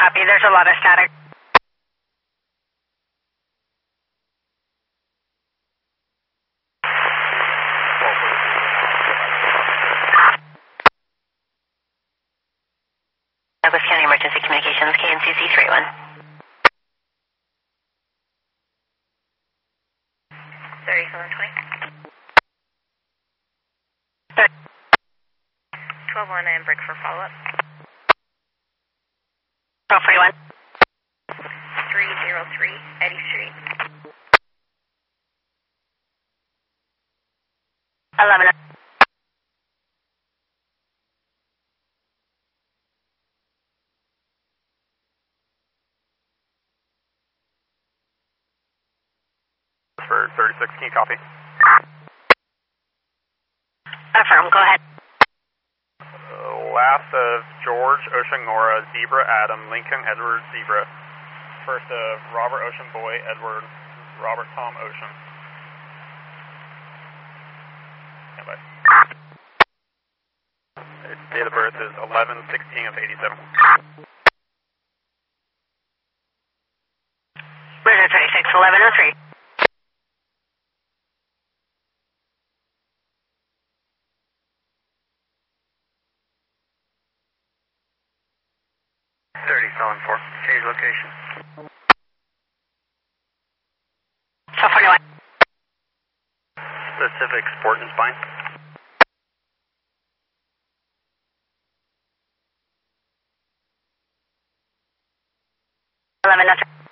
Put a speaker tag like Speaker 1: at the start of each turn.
Speaker 1: copy. There's a lot of static.
Speaker 2: Douglas County Emergency Communications, KNCC 31. 3720. 1219, break for follow-up.
Speaker 1: 1241.
Speaker 2: 303, Eddy Street.
Speaker 1: 11.
Speaker 3: For 36, can you copy?
Speaker 1: Affirm, go ahead.
Speaker 3: Last of George, Ocean, Nora, Zebra, Adam, Lincoln, Edward, Zebra. First of Robert, Ocean, Boy, Edward, Robert, Tom, Ocean. Standby. Date of birth is 11/16 of 87.
Speaker 1: Bridger 36, 1103.
Speaker 3: Solid 4. Change location.
Speaker 1: 1241.
Speaker 3: Specific sport and spine.
Speaker 1: 1103.